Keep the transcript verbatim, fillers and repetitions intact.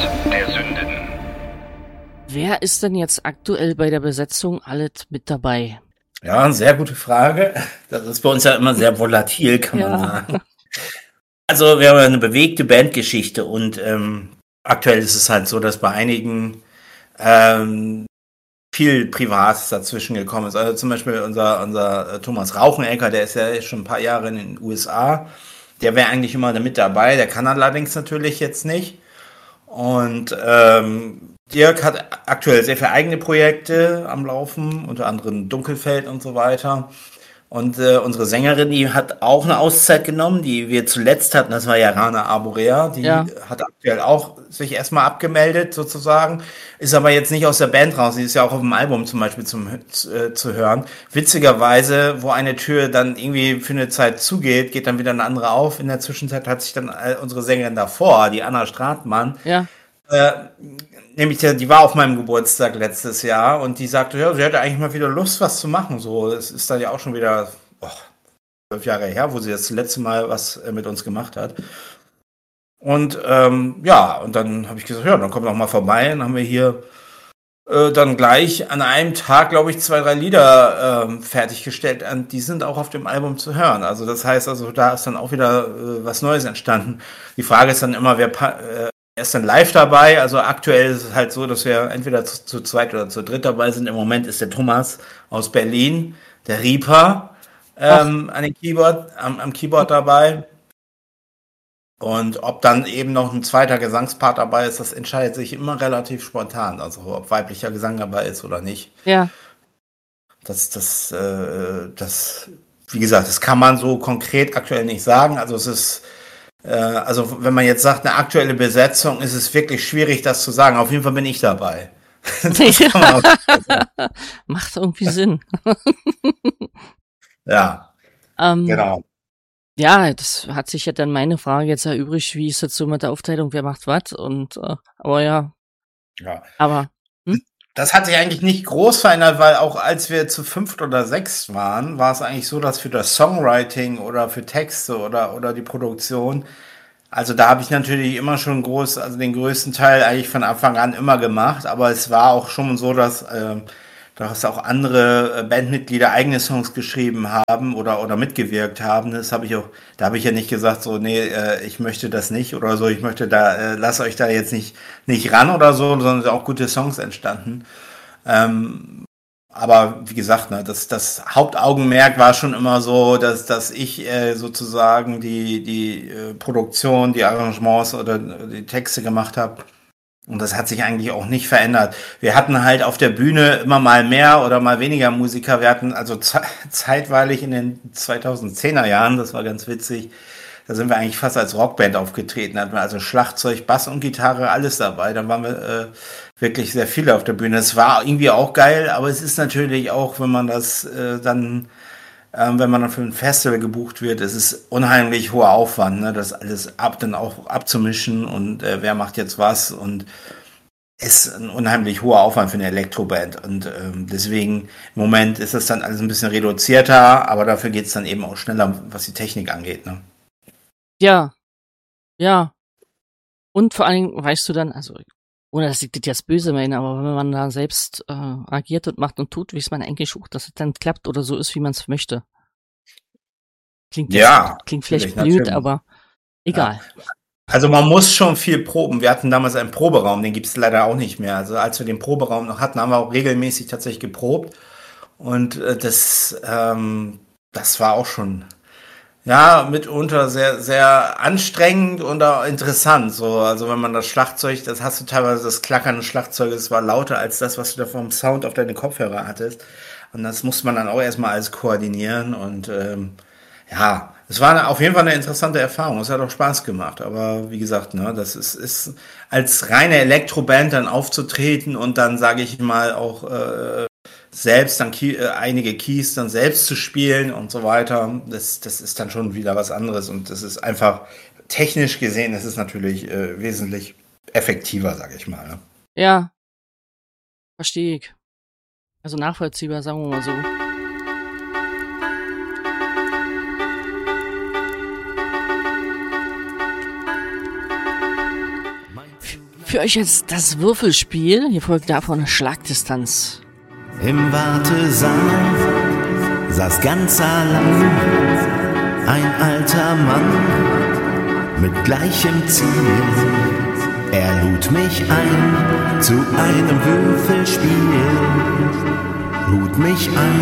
der Sünden. Wer ist denn jetzt aktuell bei der Besetzung alles mit dabei? Ja, eine sehr gute Frage. Das ist bei uns ja immer sehr volatil, kann man Ja. sagen. Also wir haben eine bewegte Bandgeschichte und ähm, aktuell ist es halt so, dass bei einigen ähm, viel Privates dazwischen gekommen ist. Also zum Beispiel unser, unser Thomas Rauchenecker, der ist ja schon ein paar Jahre in den U S A. Der wäre eigentlich immer mit dabei, der kann allerdings natürlich jetzt nicht. Und ähm, Dirk hat aktuell sehr viele eigene Projekte am Laufen, unter anderem Dunkelfeld und so weiter. Und äh, unsere Sängerin, die hat auch eine Auszeit genommen, die wir zuletzt hatten, das war ja Rana Arborea, die Ja. hat aktuell auch sich erstmal abgemeldet sozusagen, ist aber jetzt nicht aus der Band raus, die ist ja auch auf dem Album zum Beispiel zum, äh, zu hören. Witzigerweise, wo eine Tür dann irgendwie für eine Zeit zugeht, geht dann wieder eine andere auf. In der Zwischenzeit hat sich dann äh, unsere Sängerin davor, die Anna Stratmann, Ja. äh, nämlich die, die war auf meinem Geburtstag letztes Jahr und die sagte, ja, sie hätte eigentlich mal wieder Lust, was zu machen. So, es ist dann ja auch schon wieder oh, zwölf Jahre her, wo sie das letzte Mal was äh, mit uns gemacht hat. Und ähm, ja, und dann habe ich gesagt, ja, dann komm doch mal vorbei. Dann haben wir hier äh, dann gleich an einem Tag, glaube ich, zwei, drei Lieder ähm, fertiggestellt. Und die sind auch auf dem Album zu hören. Also das heißt, also da ist dann auch wieder äh, was Neues entstanden. Die Frage ist dann immer, wer pa- äh, er ist dann live dabei, also aktuell ist es halt so, dass wir entweder zu, zu zweit oder zu dritt dabei sind. Im Moment ist der Thomas aus Berlin, der Reaper, ähm, an den Keyboard, am, am Keyboard dabei. Und ob dann eben noch ein zweiter Gesangspart dabei ist, das entscheidet sich immer relativ spontan. Also ob weiblicher Gesang dabei ist oder nicht. Ja. Das, das, äh, das, wie gesagt, das kann man so konkret aktuell nicht sagen. Also es ist Also wenn man jetzt sagt, eine aktuelle Besetzung, ist es wirklich schwierig, das zu sagen. Auf jeden Fall bin ich dabei. Das kann man auch Macht irgendwie Sinn. ja, ähm, genau. Ja, das hat sich ja dann meine Frage jetzt erübrigt, wie ist das so mit der Aufteilung, wer macht was und äh, aber ja, Ja. aber hm? Das hat sich eigentlich nicht groß verändert, weil auch als wir zu fünft oder sechs waren, war es eigentlich so, dass für das Songwriting oder für Texte oder, oder die Produktion, also da habe ich natürlich immer schon groß, also den größten Teil eigentlich von Anfang an immer gemacht, aber es war auch schon so, dass, äh, dass auch andere Bandmitglieder eigene Songs geschrieben haben oder, oder mitgewirkt haben. Das habe ich auch, da habe ich ja nicht gesagt, so, nee, äh, ich möchte das nicht oder so, ich möchte da, äh, lasst euch da jetzt nicht, nicht ran oder so, sondern sind auch gute Songs entstanden. Ähm, aber wie gesagt, ne, das, das Hauptaugenmerk war schon immer so, dass, dass ich äh, sozusagen die, die äh, Produktion, die Arrangements oder die Texte gemacht habe. Und das hat sich eigentlich auch nicht verändert. Wir hatten halt auf der Bühne immer mal mehr oder mal weniger Musiker. Wir hatten also ze- zeitweilig in den zweitausendzehner Jahren, das war ganz witzig, da sind wir eigentlich fast als Rockband aufgetreten. Da hatten wir also Schlagzeug, Bass und Gitarre, alles dabei. Dann waren wir äh, wirklich sehr viele auf der Bühne. Es war irgendwie auch geil, aber es ist natürlich auch, wenn man das äh, dann Ähm, wenn man dann für ein Festival gebucht wird, es ist unheimlich hoher Aufwand, ne, das alles ab, dann auch abzumischen und äh, wer macht jetzt was und es ist ein unheimlich hoher Aufwand für eine Elektroband und ähm, deswegen im Moment ist das dann alles ein bisschen reduzierter, aber dafür geht es dann eben auch schneller, was die Technik angeht, ne? Ja, ja. Und vor allen Dingen weißt du dann, also ohne dass ich das jetzt böse meine, aber wenn man da selbst äh, agiert und macht und tut, weiß man eigentlich auch, dass es dann klappt oder so ist, wie man es möchte. Klingt jetzt, Ja, klingt vielleicht natürlich, blöd, natürlich. aber egal. Also man muss schon viel proben. Wir hatten damals einen Proberaum, den gibt es leider auch nicht mehr. Also als wir den Proberaum noch hatten, haben wir auch regelmäßig tatsächlich geprobt. Und äh, das, ähm, das war auch schon, ja, mitunter sehr, sehr anstrengend und auch interessant. So, also wenn man das Schlagzeug, das hast du teilweise, das klackernde Schlagzeug, das war lauter als das, was du da vom Sound auf deine Kopfhörer hattest. Und das muss man dann auch erstmal alles koordinieren. Und ähm, ja, es war auf jeden Fall eine interessante Erfahrung. Es hat auch Spaß gemacht. Aber wie gesagt, ne, das ist, ist als reine Elektroband dann aufzutreten und dann, sage ich mal, auch äh, selbst dann Key, äh, einige Keys dann selbst zu spielen und so weiter, das, das ist dann schon wieder was anderes und das ist einfach technisch gesehen, das ist natürlich äh, wesentlich effektiver, sag ich mal. Ne? Ja, verstehe ich. Also nachvollziehbar, sagen wir mal so. für euch jetzt das Würfelspiel. Hier folgt davon Schlagdistanz. Im Wartesaal saß ganz allein ein alter Mann mit gleichem Ziel. Er lud mich ein zu einem Würfelspiel, lud mich ein